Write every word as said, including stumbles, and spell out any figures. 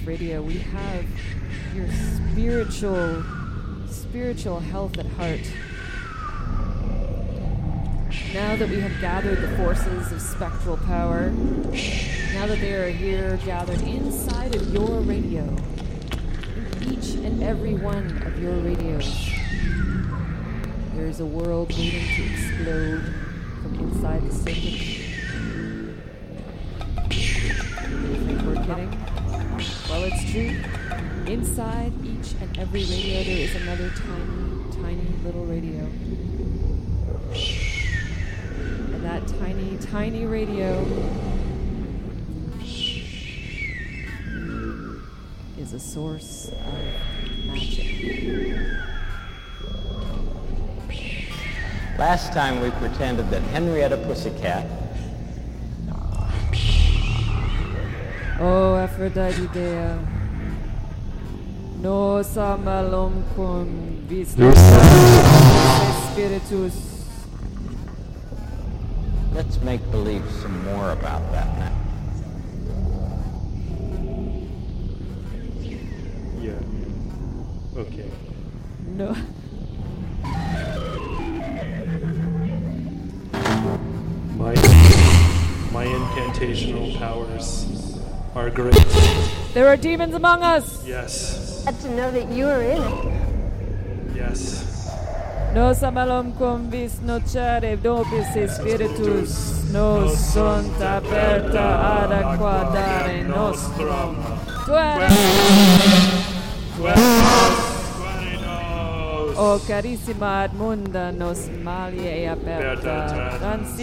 Radio. We have your spiritual, spiritual health at heart. Now that we have gathered the forces of spectral power, now that they are here gathered inside of your radio, in each and every one of your radios, there is a world waiting to explode from inside the circuit. You think we're kidding? Well, it's true. Inside each and every radio, there is another tiny, tiny little radio. And that tiny, tiny radio is a source of magic. Last time we pretended that Henrietta Pussycat. Oh, Aphrodite Dea, nos amalum cum vis spiritus. Let's make believe some more about that now. Yeah. Okay. No. My my incantational powers are great. There are demons among us. Yes. Glad to know that you are in it. Yes. Nos amalum cum vis nocere nobis spiritus, nos sunt aperta ad aquadare nostrum. O carissima ad munda nos malie aperta, transi